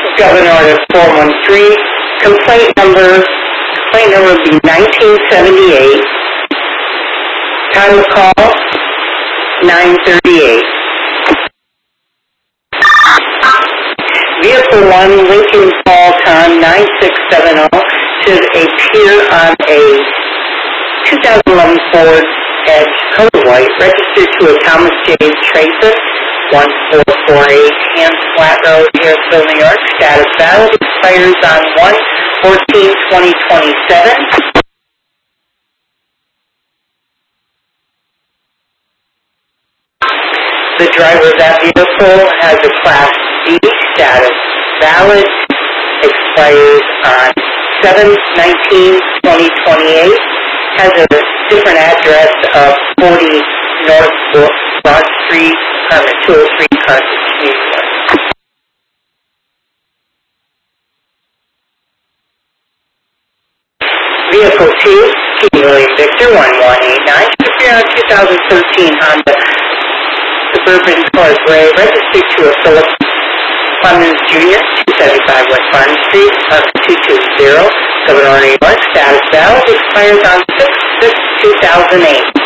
Governor Order 413. Complaint number would be 1978. Time of call, 9:38. Vehicle 1, Lincoln Fall Time, 9670, should appear on a 2011 Ford Edge Code White, registered to a Thomas J. Traces, 1448 Hans Flat Road, Harrisville, New York. Status valid, expires on 1/14/2027. The driver of that vehicle has a Class D status, valid, expires on 7/19/2028, has a different address of 40 North Broad Street, apartment 203, Carthage, New York. Vehicle 2, Key William Victor 1189, should appear on 2013 Honda Suburban Causeway, registered to a Philip Clemens Jr., 275 West Farm Street, 220, Governor, New York. Status valid, expires on 6/6/2008.